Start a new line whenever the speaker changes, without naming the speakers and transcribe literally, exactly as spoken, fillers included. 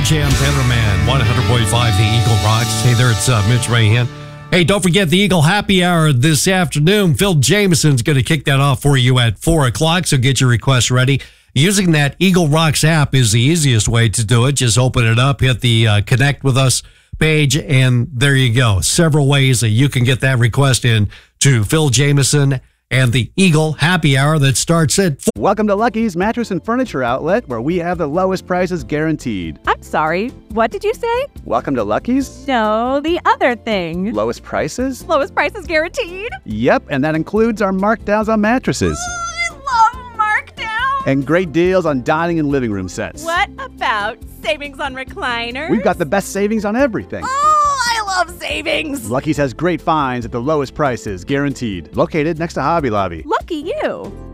Pearl Jam, Bannerman, one hundred point five, the Eagle Rocks. Hey there, it's uh, Mitch Rahan. Hey, don't forget the Eagle Happy Hour this afternoon. Phil Jameson's going to kick that off for you at four o'clock, so get your requests ready. Using that Eagle Rocks app is the easiest way to do it. Just open it up, hit the uh, Connect With Us page, and there you go. Several ways that you can get that request in to Phil Jameson and the Eagle Happy Hour that starts at four.
Welcome to Lucky's Mattress and Furniture Outlet, where we have the lowest prices guaranteed.
I'm sorry, what did you say?
Welcome to Lucky's?
No, the other thing.
Lowest prices?
Lowest prices guaranteed?
Yep, and that includes our markdowns on mattresses.
I love markdown.
And great deals on dining and living room sets.
What about savings on recliners?
We've got the best savings on everything.
Oh, I love savings.
Lucky's has great finds at the lowest prices, guaranteed. Located next to Hobby Lobby.
Lucky you.